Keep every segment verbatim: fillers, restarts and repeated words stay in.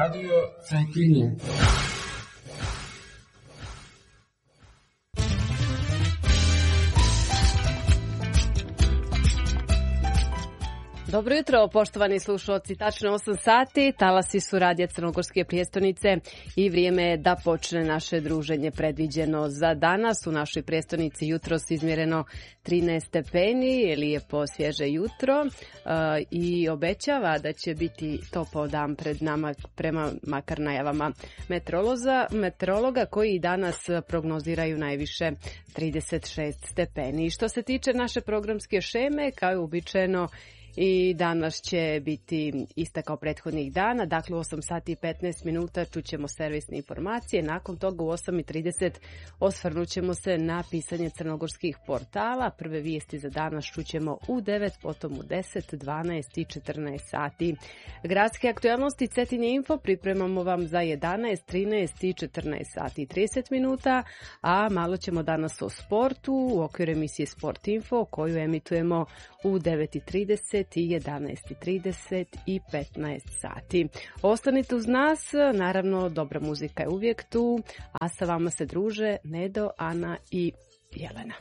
Radio Cetinje. Dobro jutro, poštovani slušalci, tačno osam sati, talasi su radija Crnogorske prijestonice i vrijeme je da počne naše druženje predviđeno za danas. U našoj prijestonici jutros izmjereno trinaest stepeni, lijepo svježe jutro uh, i obećava da će biti topao dan pred nama prema makar najavama meteorologa, meteorologa koji danas prognoziraju najviše trideset šest stepeni. Što se tiče naše programske šeme, kao je uobičajeno, i danas će biti ista kao prethodnih dana, dakle u osam sati i petnaest minuta čućemo servisne informacije, nakon toga u osam i trideset osvrnut ćemo se na pisanje crnogorskih portala, prve vijesti za danas čućemo u devet, potom u deset, dvanaest i četrnaest sati. Gradske aktualnosti Cetinje Info pripremamo vam za jedanaest, trinaest i četrnaest sati i trideset minuta, a malo ćemo danas o sportu u okviru emisije Sport Info koju emitujemo u devet i trideset i jedanaest i trideset i petnaest sati. Ostanite uz nas, naravno dobra muzika je uvijek tu, a sa vama se druže Nedo, Ana i Jelena.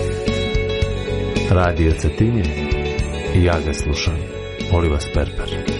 Radio Cetinje i ja ga slušam. Molim vas, Perper.